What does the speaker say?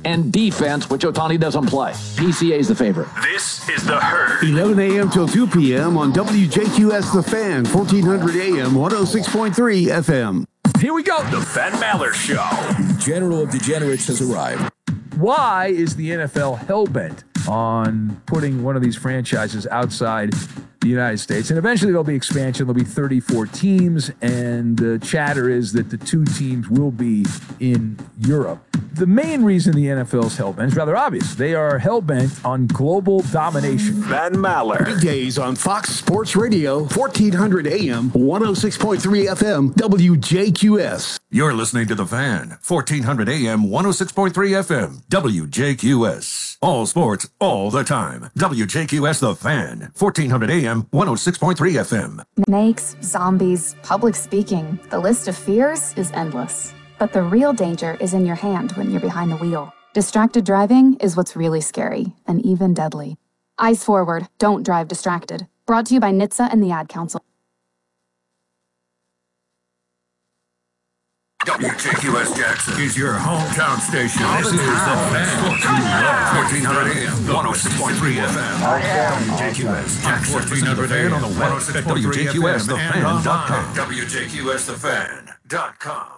and defense, which Ohtani doesn't play. PCA is the favorite. This is The Herd. 11 a.m. till 2 p.m. on WJQS The Fan, 1400 a.m., 106.3 FM. Here we go. The Ben Maller Show. General of Degenerates has arrived. Why is the NFL hell-bent on putting one of these franchises outside the United States? And eventually there'll be expansion. There'll be 34 teams, and the chatter is that the 2 teams will be in Europe. The main reason the NFL is hell-bent is rather obvious. They are hell-bent on global domination. Ben Maller. Weekdays on Fox Sports Radio, 1400 a.m., 106.3 FM, WJQS. You're listening to The Fan, 1400 AM, 106.3 FM, WJQS. All sports, all the time. WJQS The Fan, 1400 AM, 106.3 FM. Snakes, zombies, public speaking. The list of fears is endless. But the real danger is in your hand when you're behind the wheel. Distracted driving is what's really scary and even deadly. Eyes forward, don't drive distracted. Brought to you by NHTSA and the Ad Council. WJQS Jackson is your hometown station. This is The Fan, 1400 AM, 106.3 FM. WJQS Jackson, 1400 AM on the 106.3 FM, WJQSTheFan.com. WJQSTheFan.com.